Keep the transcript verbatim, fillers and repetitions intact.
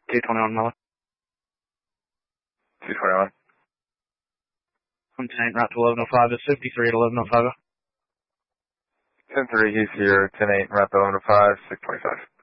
two twenty-one Miller. two twenty-one. one ten eight, right to eleven oh five, it's fifty-three at eleven oh five. ten three, he's here, ten eight, right to eleven oh five, six twenty-five.